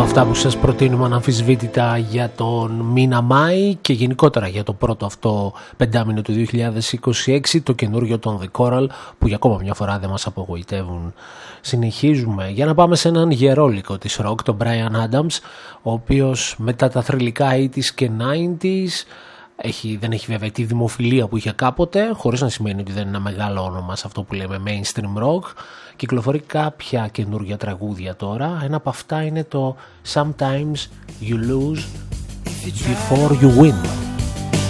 αυτά που σας προτείνουμε αναμφισβήτητα για τον μήνα Μάη και γενικότερα για το πρώτο αυτό πεντάμινο του 2026, το καινούργιο των The Coral, που για ακόμα μια φορά δεν μας απογοητεύουν. Συνεχίζουμε για να πάμε σε έναν γερόλικο της rock, τον Bryan Adams, ο οποίος μετά τα θρυλικά 80s και 90s δεν έχει βέβαια τη δημοφιλία που είχε κάποτε, χωρίς να σημαίνει ότι δεν είναι ένα μεγάλο όνομα σε αυτό που λέμε mainstream rock. Κυκλοφορεί κάποια καινούργια τραγούδια τώρα. Ένα από αυτά είναι το Sometimes You Lose Before You Win.